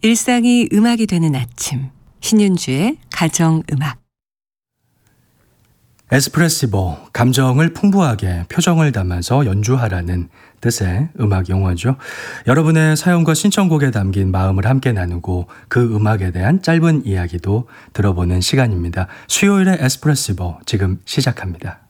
일상이 음악이 되는 아침, 신윤주의 가정음악. 에스프레시보, 감정을 풍부하게 표정을 담아서 연주하라는 뜻의 음악 용어죠. 여러분의 사연과 신청곡에 담긴 마음을 함께 나누고 그 음악에 대한 짧은 이야기도 들어보는 시간입니다. 수요일의 에스프레시보 지금 시작합니다.